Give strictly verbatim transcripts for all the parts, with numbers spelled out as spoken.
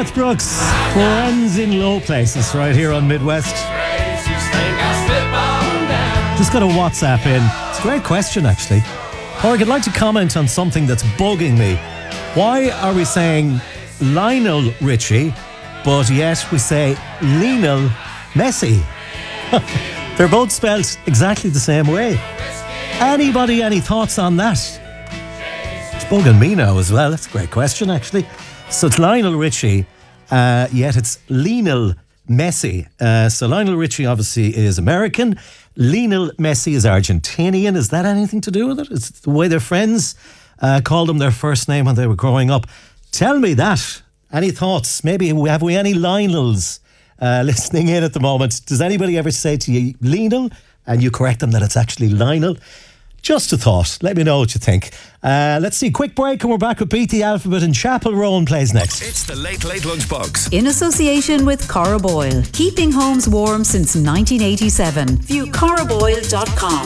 Garth Brooks, Friends in Low Places, right here on Midwest. Just got a WhatsApp in. It's a great question, actually. Or I'd like to comment on something that's bugging me. Why are we saying Lionel Richie, but yet we say Lionel Messi? They're both spelled exactly the same way. Anybody, any thoughts on that? It's bugging me now as well. That's a great question, actually. So it's Lionel Richie, uh, yet it's Lionel Messi. Uh, so Lionel Richie obviously is American. Lionel Messi is Argentinian. Is that anything to do with it? It's the way their friends uh, called him their first name when they were growing up. Tell me that. Any thoughts? Maybe have we any Lionels uh, listening in at the moment? Does anybody ever say to you Lionel and you correct them that it's actually Lionel? Just a thought. Let me know what you think. Uh, let's see. Quick break and we're back with Beat the Alphabet and Chapel Roan plays next. It's the Late Late Lunchbox. In association with Cora Boyle. Keeping homes warm since nineteen eighty-seven. View cora boyle dot com.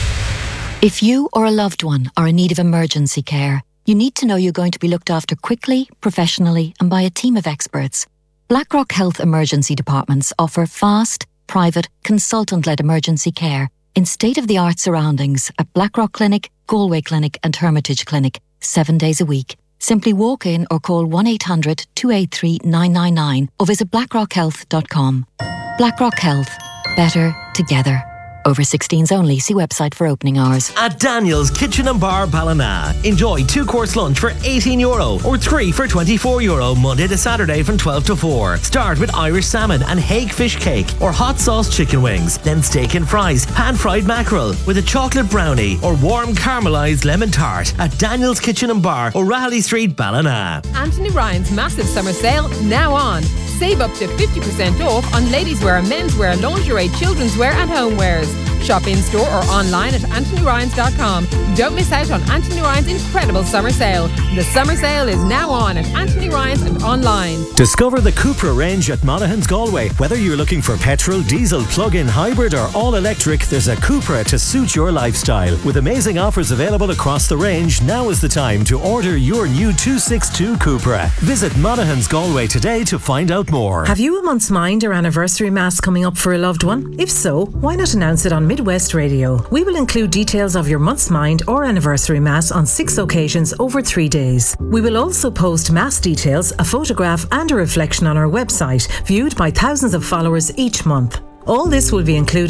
If you or a loved one are in need of emergency care, you need to know you're going to be looked after quickly, professionally and by a team of experts. BlackRock Health Emergency Departments offer fast, private, consultant-led emergency care in state-of-the-art surroundings at Blackrock Clinic, Galway Clinic and Hermitage Clinic, seven days a week. Simply walk in or call one eight hundred two eight three nine nine nine or visit blackrock health dot com. BlackRock Health. Better together. Over sixteens only. See website for opening hours. At Daniel's Kitchen and Bar Ballina. Enjoy two-course lunch for eighteen euro or three for twenty-four euro Monday to Saturday from twelve to four. Start with Irish salmon and Hague fish cake or hot sauce chicken wings. Then steak and fries, pan-fried mackerel with a chocolate brownie or warm caramelised lemon tart at Daniel's Kitchen and Bar, O'Reilly Street, Ballina. Anthony Ryan's massive summer sale now on. Save up to fifty percent off on ladies' wear, menswear, lingerie, children's wear and homewares. Shop in store or online at anthony ryans dot com. Don't miss out on Anthony Ryan's incredible summer sale. The summer sale is now on at Anthony Ryan's and online. Discover the Cupra range at Monaghan's Galway. Whether you're looking for petrol, diesel, plug-in, hybrid or all-electric, there's a Cupra to suit your lifestyle. With amazing offers available across the range, now is the time to order your new two sixty-two Cupra. Visit Monaghan's Galway today to find out more. Have you a month's mind or anniversary mass coming up for a loved one? If so, why not announce it on Midwest Radio? We will include details of your month's mind or anniversary mass on six occasions over three days. We will also post mass details, a photograph and a reflection on our website, viewed by thousands of followers each month. All this will be included